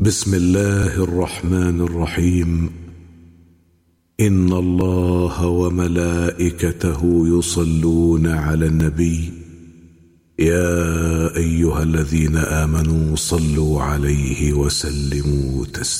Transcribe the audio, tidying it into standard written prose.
بسم الله الرحمن الرحيم. إن الله وملائكته يصلون على النبي يا أيها الذين آمنوا صلوا عليه وسلموا تسليما.